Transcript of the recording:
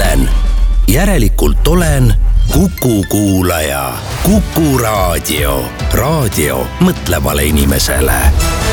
mõtlen, järelikult olen Kuku kuulaja. Kuku raadio, raadio mõtlevale inimesele.